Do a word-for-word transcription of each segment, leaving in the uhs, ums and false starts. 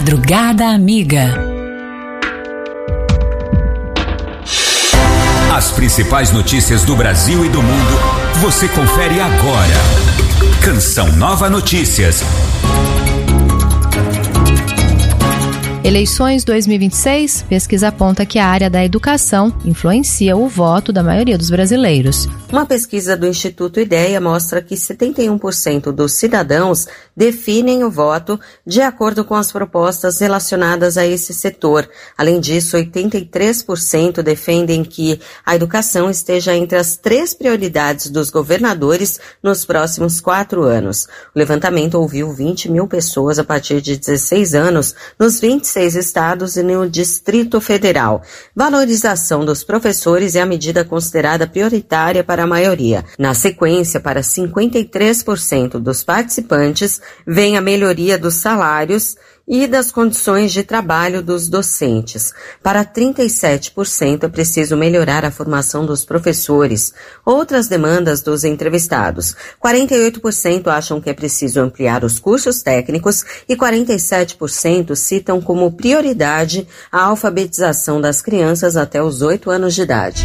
Madrugada Amiga. As principais notícias do Brasil e do mundo, você confere agora. Canção Nova Notícias. Eleições dois mil e vinte e seis, pesquisa aponta que a área da educação influencia o voto da maioria dos brasileiros. Uma pesquisa do Instituto Ideia mostra que setenta e um por cento dos cidadãos definem o voto de acordo com as propostas relacionadas a esse setor. Além disso, oitenta e três por cento defendem que a educação esteja entre as três prioridades dos governadores nos próximos quatro anos. O levantamento ouviu vinte mil pessoas a partir de dezesseis anos nos vinte e seis estados e no Distrito Federal. Valorização dos professores é a medida considerada prioritária para a maioria. Na sequência, para cinquenta e três por cento dos participantes, vem a melhoria dos salários e das condições de trabalho dos docentes. Para trinta e sete por cento é preciso melhorar a formação dos professores. Outras demandas dos entrevistados. quarenta e oito por cento acham que é preciso ampliar os cursos técnicos e quarenta e sete por cento citam como prioridade a alfabetização das crianças até os oito anos de idade.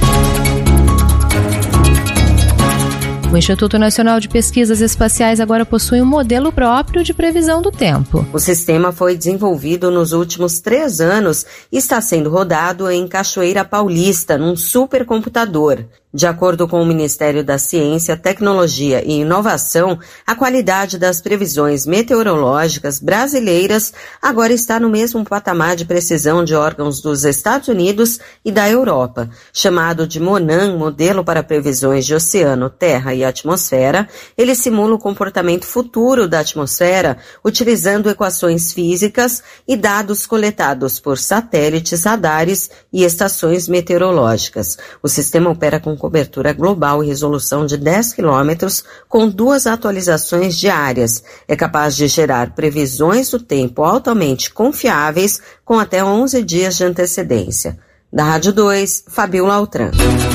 O Instituto Nacional de Pesquisas Espaciais agora possui um modelo próprio de previsão do tempo. O sistema foi desenvolvido nos últimos três anos e está sendo rodado em Cachoeira Paulista, num supercomputador. De acordo com o Ministério da Ciência, Tecnologia e Inovação, a qualidade das previsões meteorológicas brasileiras agora está no mesmo patamar de precisão de órgãos dos Estados Unidos e da Europa. Chamado de MONAN, Modelo para Previsões de Oceano, Terra e Atmosfera, ele simula o comportamento futuro da atmosfera utilizando equações físicas e dados coletados por satélites, radares e estações meteorológicas. O sistema opera com cobertura global e resolução de dez quilômetros, com duas atualizações diárias. É capaz de gerar previsões do tempo altamente confiáveis, com até onze dias de antecedência. Da Rádio dois, Fabiola Altran.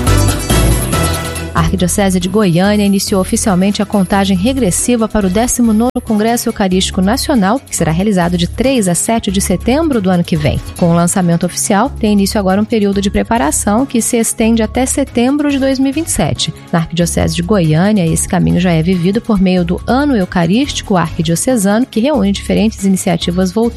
A Arquidiocese de Goiânia iniciou oficialmente a contagem regressiva para o décimo nono Congresso Eucarístico Nacional, que será realizado de três a sete de setembro do ano que vem. Com o lançamento oficial, tem início agora um período de preparação que se estende até setembro de dois mil e vinte e sete. Na Arquidiocese de Goiânia, esse caminho já é vivido por meio do Ano Eucarístico Arquidiocesano, que reúne diferentes iniciativas voltadas